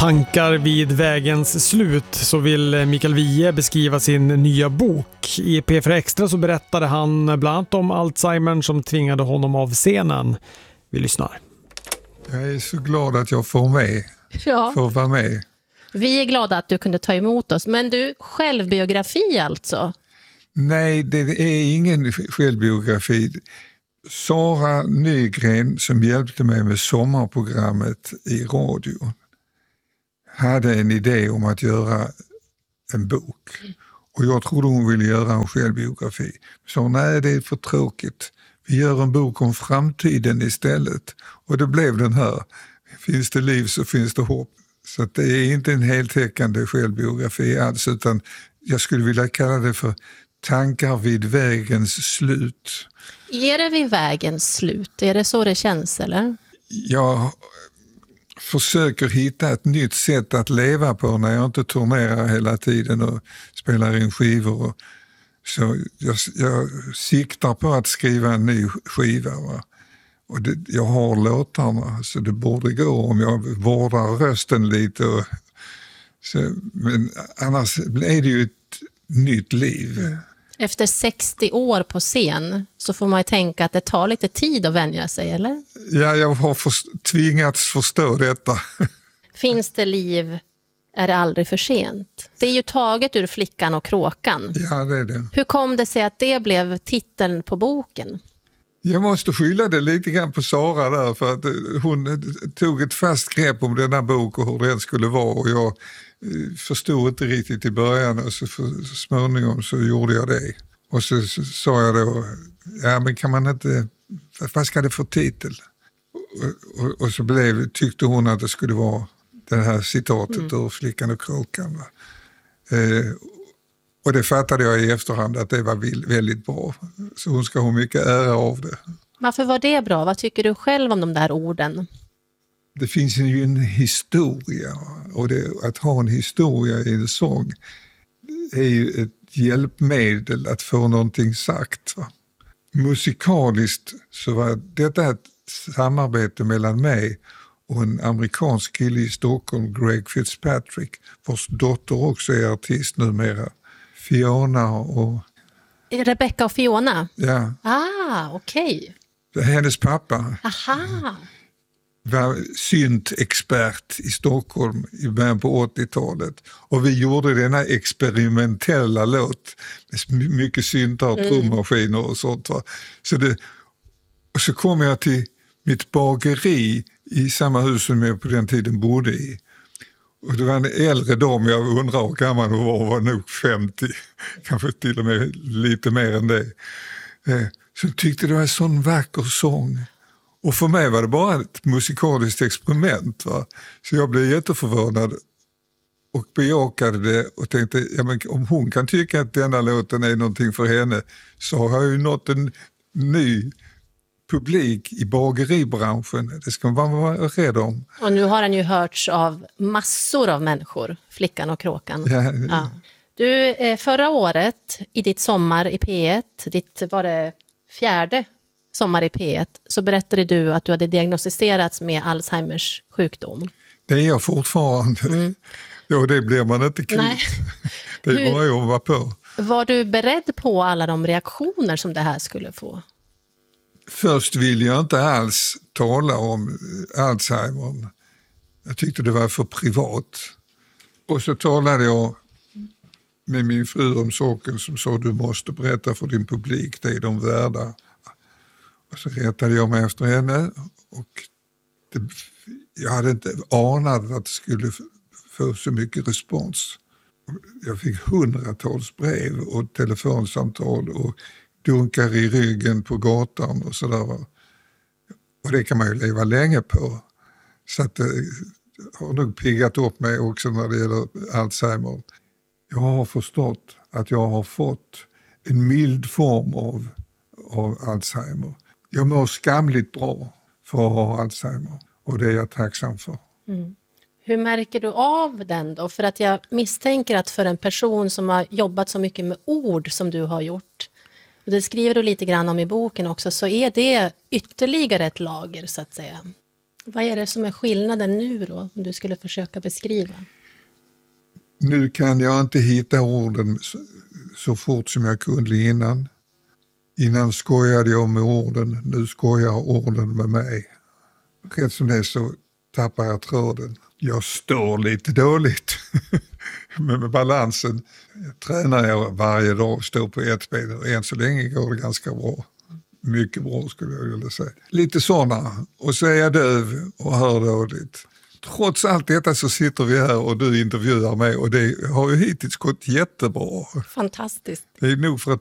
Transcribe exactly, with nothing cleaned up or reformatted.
Tankar vid vägens slut så vill Mikael Wiehe beskriva sin nya bok. I P fyra Extra så berättade han bland annat om Alzheimer som tvingade honom av scenen. Vi lyssnar. Jag är så glad att jag får med. Ja. Får vara med. Vi är glada att du kunde ta emot oss. Men du, självbiografi alltså? Nej, det är ingen självbiografi. Sara Nygren som hjälpte mig med sommarprogrammet i radio hade en idé om att göra en bok. Och jag trodde hon ville göra en självbiografi. Så nej, det är för tråkigt. Vi gör en bok om framtiden istället. Och det blev den här. Finns det liv så finns det hopp. Så att det är inte en heltäckande självbiografi alls, utan jag skulle vilja kalla det för tankar vid vägens slut. Är det vid vägens slut? Är det så det känns, eller? Jag försöker hitta ett nytt sätt att leva på när jag inte turnerar hela tiden och spelar in skivor. Och så jag, jag siktar på att skriva en ny skiva. Va? Och det, jag har låtarna så det borde gå om jag vårdar rösten lite. Och, så, men annars är det ju ett nytt liv. Efter sextio år på scen så får man ju tänka att det tar lite tid att vänja sig, eller? Ja, jag har för, tvingats förstå detta. Finns det liv är det aldrig för sent. Det är ju taget ur Flickan och kråkan. Ja, det är det. Hur kom det sig att det blev titeln på boken? Jag måste skylla det lite grann på Sara där, för att hon tog ett fast grepp om denna bok och hur den skulle vara, och jag förstod inte riktigt i början, och så, för, så småningom så gjorde jag det. Och så, så sa jag då, ja men kan man inte, vad ska det för titel? Och, och, och så blev, tyckte hon att det skulle vara det här citatet mm. ur Flickan och kråkan. Eh, och det fattade jag i efterhand att det var väldigt bra. Så hon ska ha mycket ära av det. Varför var det bra? Vad tycker du själv om de där orden? Det finns ju en historia, och det, att ha en historia i en sång är ju ett hjälpmedel att få någonting sagt. Va? Musikaliskt så var detta ett samarbete mellan mig och en amerikansk kille i Stockholm, Greg Fitzpatrick, vars dotter också är artist numera, Fiona och... Rebecca och Fiona? Ja. Ah, okej. Okay. Hennes pappa. Aha. Var syntexpert i Stockholm i början på åttiotalet, och vi gjorde denna experimentella låt med mycket syntar och trummaskiner och sånt. Va? Så, det, och så kom jag till mitt bageri i samma hus som jag på den tiden bodde i, och det var en äldre dam, jag undrar hur gammal hon var, var nog femtio, kanske till och med lite mer än det, så tyckte det var en sån vacker sång. Och för mig var det bara ett musikaliskt experiment. Va? Så jag blev jätteförvånad och bejakade det och tänkte, ja, men om hon kan tycka att denna låten är någonting för henne, så har jag ju nått en ny publik i bageribranschen. Det ska man vara rädd om. Och nu har han ju hörts av massor av människor, Flickan och kråkan. Ja. Ja. Du, förra året i ditt sommar i P ett, ditt var det fjärde sommar i P ett, så berättade du att du hade diagnostiserats med Alzheimers sjukdom. Det är jag fortfarande. Mm. Ja, det blir man inte kvitt. Det är bara jag var på. Var du beredd på alla de reaktioner som det här skulle få? Först ville jag inte alls tala om Alzheimer. Jag tyckte det var för privat. Och så talade jag med min fru om saken, som sa, du måste berätta för din publik, det är de värda. Och så rättade jag mig efter henne, och det, jag hade inte anat att det skulle få så mycket respons. Jag fick hundratals brev och telefonsamtal och dunkar i ryggen på gatan och sådär. Och det kan man ju leva länge på. Så att det har nog piggat upp mig också när det gäller Alzheimer. Jag har förstått att jag har fått en mild form av, av Alzheimer. Jag mår skamligt bra för att ha Alzheimer, och det är jag tacksam för. Mm. Hur märker du av den då? För att jag misstänker att för en person som har jobbat så mycket med ord som du har gjort, och det skriver du lite grann om i boken också, så är det ytterligare ett lager så att säga. Vad är det som är skillnaden nu då, om du skulle försöka beskriva? Nu kan jag inte hitta orden så, så fort som jag kunde innan. Innan skojade jag med orden, nu skojar orden med mig. Rätt som det så tappar jag tråden. Jag står lite dåligt med, med balansen. Jag tränar jag varje dag, står på ett ben och än så länge går det ganska bra. Mycket bra skulle jag vilja säga. Lite sådana. Och så är jag döv och hör dåligt. Trots allt detta så sitter vi här och du intervjuar mig och det har ju hittills gått jättebra. Fantastiskt. Det är nog för att